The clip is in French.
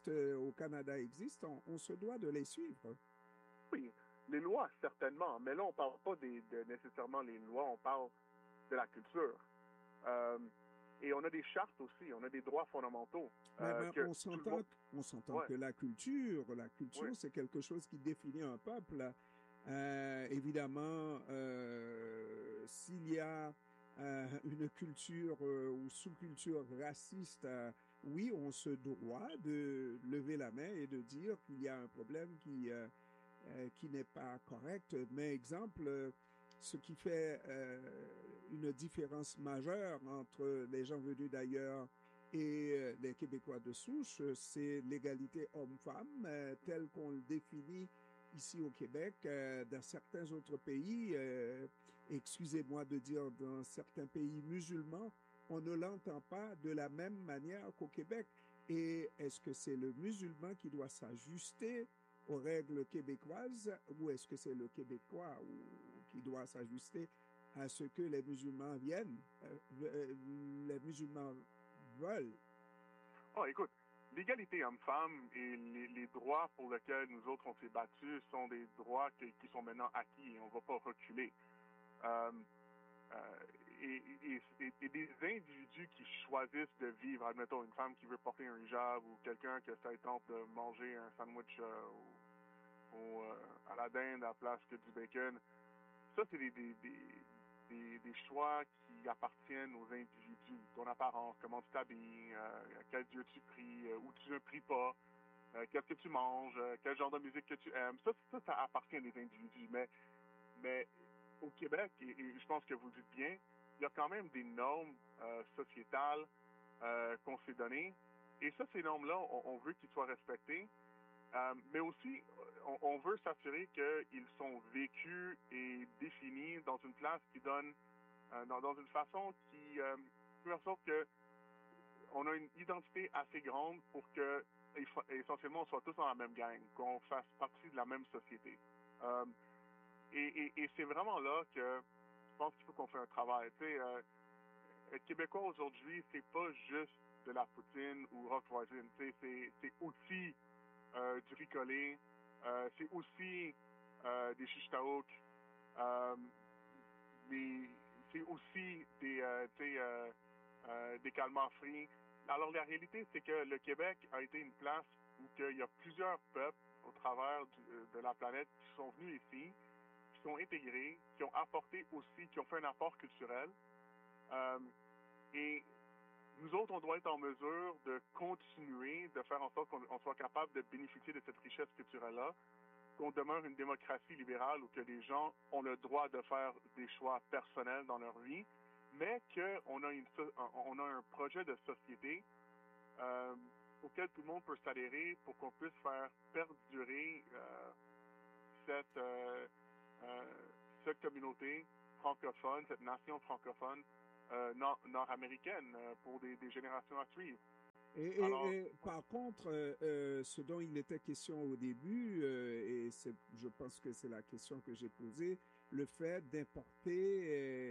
existent, au Canada existent, on se doit de les suivre. Oui, les lois, certainement, mais là, on ne parle pas de nécessairement les lois, on parle de la culture. Euh, et on a des chartes aussi, on a des droits fondamentaux Mais que tout le monde... on s'entend Ouais, que la ouais. culture, c'est quelque chose qui définit un peuple. Évidemment, s'il y a une culture ou sous-culture raciste, oui, on se doit de lever la main et de dire qu'il y a un problème qui n'est pas correct. Mais exemple, ce qui fait une différence majeure entre les gens venus d'ailleurs et les Québécois de souche, c'est l'égalité homme-femme telle qu'on le définit ici au Québec. Dans certains autres pays, excusez-moi de dire dans certains pays musulmans, on ne l'entend pas de la même manière qu'au Québec. Et est-ce que c'est le musulman qui doit s'ajuster aux règles québécoises ou est-ce que c'est le Québécois qui doit s'ajuster à ce que les musulmans viennent, les musulmans veulent? Oh, écoute, l'égalité homme-femme et les droits pour lesquels nous autres on s'est battus sont des droits qui sont maintenant acquis et on ne va pas reculer. Euh, euh, et des individus qui choisissent de vivre, admettons une femme qui veut porter un hijab ou quelqu'un que ça tente de manger un sandwich à la dinde à la place que du bacon, ça c'est des choix qui appartiennent aux individus, ton apparence, comment tu t'habilles, quel Dieu tu pries, où tu ne pries pas, qu'est-ce que tu manges, quel genre de musique que tu aimes. Ça appartient des individus. Mais au Québec, et je pense que vous le dites bien, il y a quand même des normes sociétales qu'on s'est données. Et ça, ces normes-là, on veut qu'ils soient respectées. Mais aussi, on veut s'assurer qu'ils sont vécus et définis dans une place qui donne, dans une façon qui fait en sorte que on a une identité assez grande pour que essentiellement on soit tous dans la même gang, qu'on fasse partie de la même société. Euh, et c'est vraiment là que je pense qu'il faut qu'on fasse un travail. Tu sais, être Québécois aujourd'hui, c'est pas juste de la poutine ou rock voisine. Tu sais, c'est aussi du ricolé, c'est aussi des chichtaouk, euh, c'est aussi des calmars frits. Alors la réalité, c'est que le Québec a été une place où il y a plusieurs peuples au travers de la planète qui sont venus ici, qui sont intégrés, qui ont apporté aussi, qui ont fait un apport culturel. Euh, et nous autres, on doit être en mesure de continuer, de faire en sorte qu'on soit capable de bénéficier de cette richesse culturelle-là, qu'on demeure une démocratie libérale où que les gens ont le droit de faire des choix personnels dans leur vie, mais qu'on a, on a un projet de société auquel tout le monde peut s'adhérer pour qu'on puisse faire perdurer cette, euh, euh, cette communauté francophone, cette nation francophone nord-américaine pour des générations à suivre. Alors, Et par contre, ce dont il était question au début, et je pense que c'est la question que j'ai posée, le fait d'importer